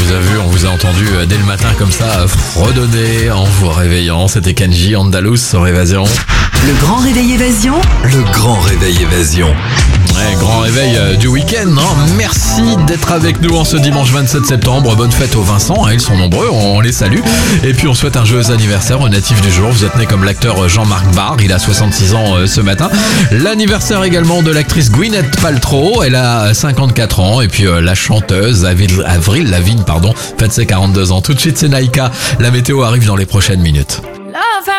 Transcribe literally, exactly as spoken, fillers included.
vous a vu, on vous a entendu dès le matin comme ça fredonner en vous réveillant. C'était Kenji Andalous sur Évasion. Le grand réveil Évasion. Le grand réveil Évasion. Ouais, grand réveil euh, du week-end. Hein. Merci d'être avec nous en ce dimanche vingt-sept septembre. Bonne fête aux Vincent, hein, ils sont nombreux, on les salue. Et puis on souhaite un joyeux anniversaire au natif du jour. Vous êtes né comme l'acteur Jean-Marc Barr, il a soixante-six ans euh, ce matin. L'anniversaire également de l'actrice Gwyneth Paltrow, elle a cinquante-quatre ans. Et puis euh, la chanteuse Avril, Avril Lavigne, pardon, fête ses quarante-deux ans. Tout de suite c'est Naïka. La météo arrive dans les prochaines minutes.